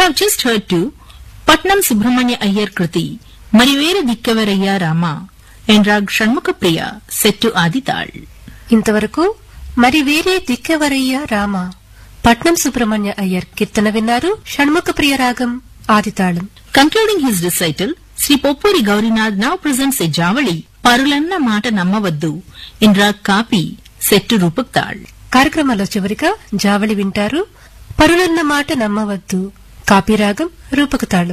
have just heard to Patnam Subramanya Iyer Kriti Mariveru Dikkavarayya Rama and Rag Shanmukha Priya set to Adital. ఇంతవరకు మరి వేరే దిక్కవరయ్య రామ పట్నం సుబ్రహ్మణ్య అయ్యర్ కీర్తన విన్నారు. షణ్ముఖ ప్రియ రాగం ఆదితాళం. Concluding his recital, Sri Poppuri Gaurinath now presents a Javali Parulanna Mata Nammavaddu in Rag Kapi set to Rupak Tal. కార్యక్రమంలో చివరిగా జావళి వింటారు. పరులన్న మాట నమ్మవద్దు కాపీ రాగం రూపక తాళం.